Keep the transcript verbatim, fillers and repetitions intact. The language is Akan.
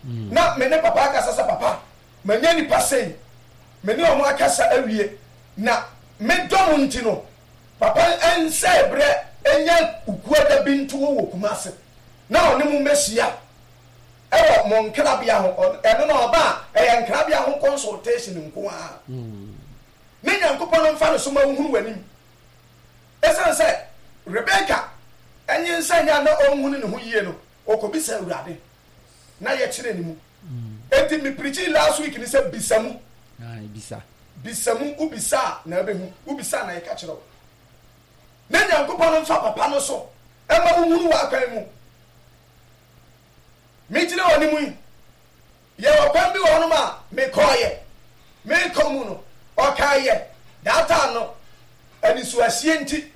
na me ne papa akasa sa papa manya ni pasei me ne omo akasa awie na me dom nti no papa ense bre enya ukuada bintu wo Kumase na oni mu mesia ewo mo nkrabia ho eno na oba e nkrabia ho consultation nko a me nyankopon mfa no so ma hunu wanim esan se Rebecca enye nsanya na onhunu ne ho yie no okobisa awurade na ye kire ni mu enti mi preach last week ni se bisamu ah bisa bisamu ubisa na behu ubisa na ye ka kire na nyankopon mfa papa no so e ma ohunu wa akwan mu mi kire woni mu ye okwan bi wono ma me koye me komu no okaye data no ani suasie nti